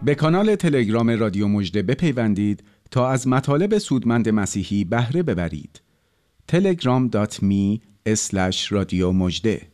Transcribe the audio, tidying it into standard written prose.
به کانال تلگرام رادیو مژده بپیوندید تا از مطالب سودمند مسیحی بهره ببرید. telegram.me/رادیو مژده